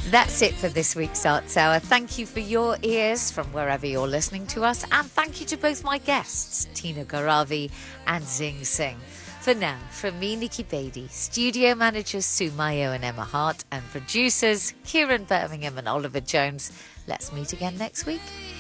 That's it for this week's Arts Hour. Thank you for your ears from wherever you're listening to us, and thank you to both my guests, Tina Garavi and Zing Singh. For now, from me, Nikki Beattie, studio managers Sue Mayo and Emma Hart, and producers Kieran Birmingham and Oliver Jones, let's meet again next week.